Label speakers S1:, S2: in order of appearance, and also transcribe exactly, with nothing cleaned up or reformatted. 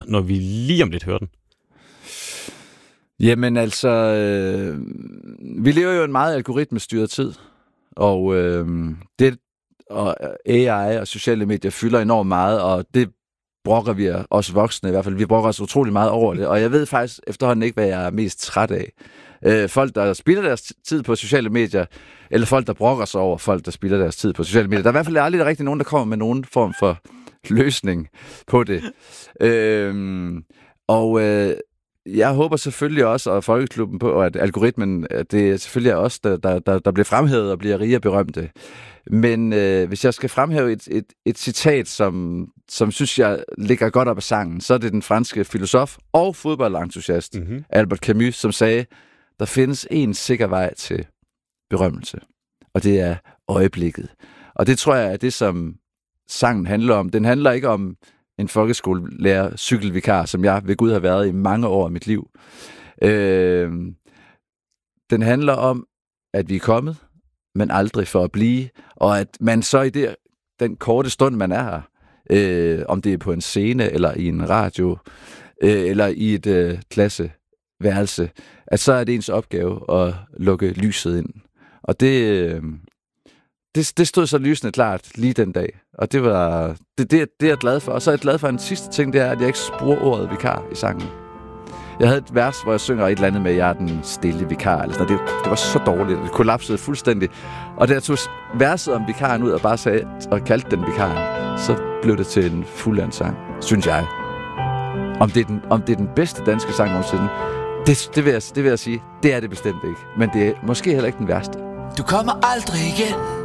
S1: når vi lige om lidt hører den?
S2: Jamen altså, øh, vi lever jo en meget algoritmestyret tid, og øh, det og A I og sociale medier fylder enormt meget, og det brokker vi os voksne i hvert fald. Vi brokker os utrolig meget over det, og jeg ved faktisk efterhånden ikke, hvad jeg er mest træt af. Øh, folk, der spilder deres tid på sociale medier, eller folk, der brokker sig over folk, der spilder deres tid på sociale medier. Der er i hvert fald aldrig rigtig nogen, der kommer med nogen form for løsning på det. Øh, og øh, jeg håber selvfølgelig også, og Folkeklubben på, at algoritmen, at det selvfølgelig er os, der, der, der, der bliver fremhævet og bliver rige og berømte. Men øh, hvis jeg skal fremhæve et, et, et citat, som, som synes jeg ligger godt op af sangen, så er det den franske filosof og fodboldentusiast mm-hmm. Albert Camus, som sagde, der findes en sikker vej til berømmelse, og det er øjeblikket. Og det tror jeg er det, som sangen handler om. Den handler ikke om en folkeskolelærer cykelvikar, som jeg ved Gud har været i mange år af mit liv. Øh, den handler om, at vi er kommet, men aldrig for at blive, og at man så i det, den korte stund, man er her, øh, om det er på en scene, eller i en radio, øh, eller i et øh, klasseværelse, at så er det ens opgave at lukke lyset ind. Og det, øh, det, det stod så lysende klart lige den dag, og det var det, det, det er jeg glad for. Og så er jeg glad for en sidste ting, det er, at jeg ikke bruger ordet vikar i sangen. Jeg havde et vers, hvor jeg synger et eller andet med, at jeg er den stille vikar. Eller sådan. Det, det var så dårligt, det kollapsede fuldstændig. Og da jeg tog verset om vikaren ud og bare sagde, og kaldte den vikaren, så blev det til en fuldlandssang, synes jeg. Om det er den, om det er den bedste danske sang nogensinde, det, det, vil jeg, det vil jeg sige, det er det bestemt ikke. Men det er måske heller ikke den værste.
S3: Du kommer aldrig igen.